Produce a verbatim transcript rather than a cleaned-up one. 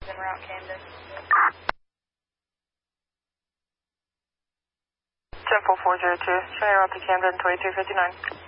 en route Camden. ten four four zero two, showing route to Camden, twenty-two fifty-nine.